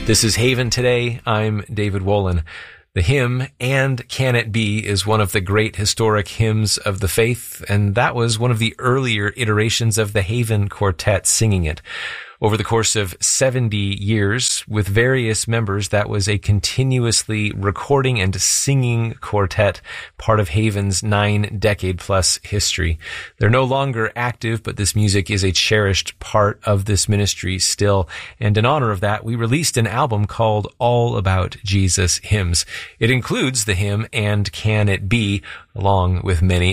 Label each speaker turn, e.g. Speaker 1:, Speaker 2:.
Speaker 1: This is Haven Today. I'm David Wolin. The hymn, "And Can It Be," is one of the great historic hymns of the faith, and that was one of the earlier iterations of the Haven Quartet singing it. Over the course of 70 years, with various members, that was a continuously recording and singing quartet, part of Haven's 9-decade-plus history. They're no longer active, but this music is a cherished part of this ministry still. And in honor of that, we released an album called All About Jesus Hymns. It includes the hymn "And Can It Be," along with many